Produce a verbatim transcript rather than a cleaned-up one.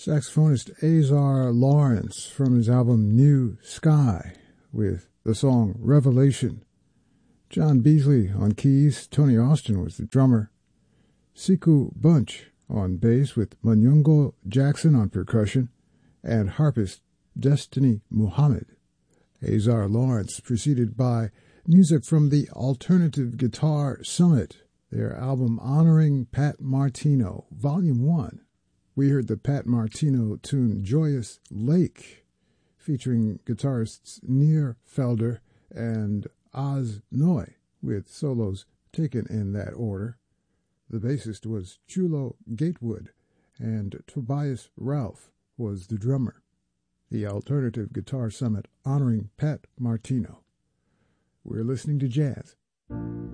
Saxophonist Azar Lawrence from his album New Sky with the song Revelation. John Beasley on keys, Tony Austin was the drummer. Siku Bunch on bass with Manyongo Jackson on percussion and harpist Destiny Muhammad. Azar Lawrence preceded by music from the Alternative Guitar Summit, their album honoring Pat Martino, Volume one. We heard the Pat Martino tune Joyous Lake, featuring guitarists Nir Felder and Oz Noy, with solos taken in that order. The bassist was Chulo Gatewood, and Tobias Ralph was the drummer. The Alternative Guitar Summit honoring Pat Martino. We're listening to jazz.